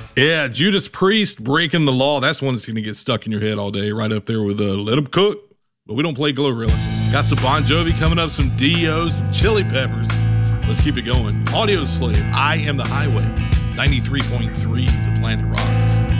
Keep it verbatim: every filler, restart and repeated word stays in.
Yeah, Judas Priest, Breaking the Law. That's one that's going to get stuck in your head all day, right up there with uh, Let 'Em Cook. But we don't play Glorilla. Got some Bon Jovi coming up, some Dio, some Chili Peppers. Let's keep it going. Audio Slave, I Am the Highway. ninety-three point three, The Planet Rocks.